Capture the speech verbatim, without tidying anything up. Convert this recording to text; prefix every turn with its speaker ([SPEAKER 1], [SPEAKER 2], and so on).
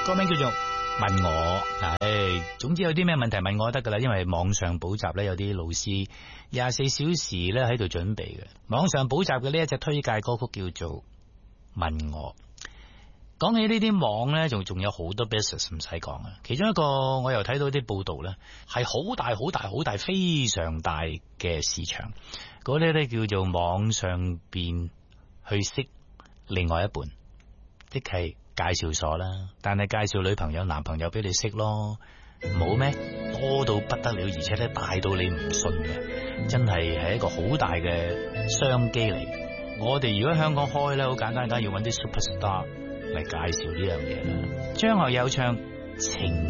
[SPEAKER 1] 歌名叫做問我，唉，總之有啲咩問題問我得噶啦，因為網上補習咧有啲老師廿四小時咧喺度準備嘅。網上補習嘅呢一隻推介歌曲叫做問我。講起呢啲網咧，仲仲有好多 business 唔使講啊。其中一個我又睇到啲報道咧，係好大好大好大非常大嘅市場。嗰啲咧叫做網上邊去識另外一半，即係介紹所啦。但係介紹女朋友男朋友俾你識咯，冇咩多到不得了，而且咧大到你唔信嘅，真係係一個好大嘅商機嚟。我哋如果香港開咧，好簡單，梗係要揾啲 superstar嚟介紹呢樣嘢啦。張學友唱情